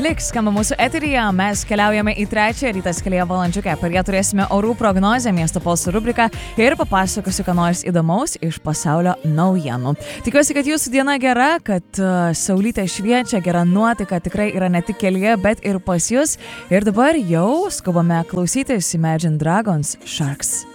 Liks skamba mūsų eteryje, mes keliaujame į trečią rytas kelyje valandžiukę. Per ją turėsime orų prognozę, miesto pulso rubriką ir papasakosiu, ką nors įdomaus iš pasaulio naujienų. Tikiuosi, kad jūsų diena gera, kad saulytė šviečia, gera nuotaika tikrai yra ne tik kelyje, bet ir pas jūs. Ir dabar jau skubame klausytis Imagine Dragons Sharks.